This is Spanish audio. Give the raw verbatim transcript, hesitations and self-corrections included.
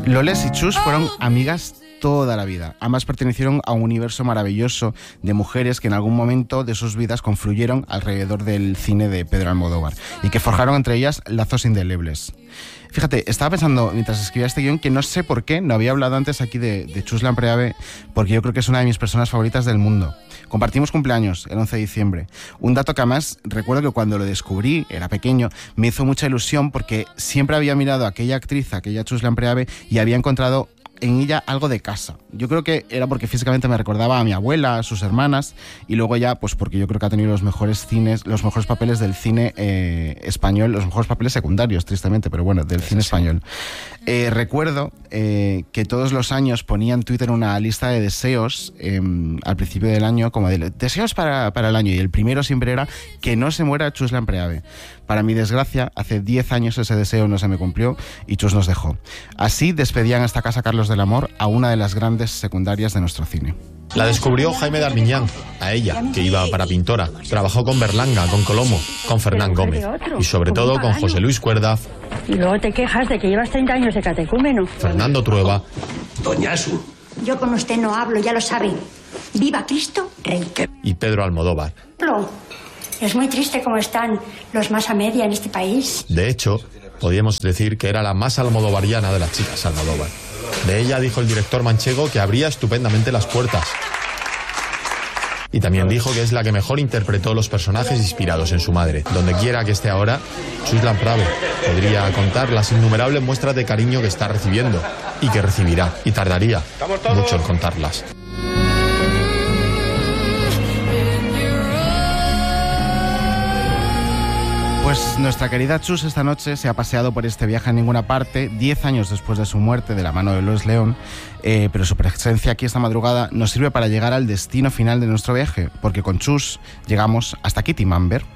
Loles y Chus fueron amigas toda la vida. Ambas pertenecieron a un universo maravilloso de mujeres que en algún momento de sus vidas confluyeron alrededor del cine de Pedro Almodóvar y que forjaron entre ellas lazos indelebles. Fíjate, estaba pensando mientras escribía este guión que no sé por qué no había hablado antes aquí de, de Chus Lampreave, porque yo creo que es una de mis personas favoritas del mundo. Compartimos cumpleaños el once de diciembre. Un dato que además recuerdo que cuando lo descubrí, era pequeño, me hizo mucha ilusión porque siempre había mirado a aquella actriz, a aquella Chus Lampreave, y había encontrado en ella algo de casa. Yo creo que era porque físicamente me recordaba a mi abuela, a sus hermanas, y luego ya, pues porque yo creo que ha tenido los mejores cines, los mejores papeles del cine eh, español, los mejores papeles secundarios, tristemente, pero bueno, del cine español. Eh, recuerdo eh, que todos los años ponía en Twitter una lista de deseos eh, al principio del año, como de deseos para, para el año, y el primero siempre era que no se muera Chus Lampreave. Para mi desgracia, hace diez años ese deseo no se me cumplió y Chus nos dejó. Así despedían a esta casa Carlos del Amor a una de las grandes secundarias de nuestro cine. La descubrió Jaime Darmiñán, a ella, que iba para pintora. Trabajó con Berlanga, con Colomo, con Fernán Gómez y sobre todo con José Luis Cuerda. Y luego te quejas de que llevas treinta años de catecúmeno. Fernando Trueba. Doñasu. Yo con usted no hablo, ya lo saben. ¡Viva Cristo, Rey! Y Pedro Almodóvar. Es muy triste cómo están los más a media en este país. De hecho, podríamos decir que era la más almodovariana de las chicas Almodóvar. De ella dijo el director manchego que abría estupendamente las puertas. Y también dijo que es la que mejor interpretó los personajes inspirados en su madre. Donde quiera que esté ahora, Chus Lampreave podría contar las innumerables muestras de cariño que está recibiendo y que recibirá, y tardaría mucho en contarlas. Pues nuestra querida Chus esta noche se ha paseado por este viaje a ninguna parte, diez años después de su muerte de la mano de Luis León, eh, pero su presencia aquí esta madrugada nos sirve para llegar al destino final de nuestro viaje, porque con Chus llegamos hasta Kitty Mamber.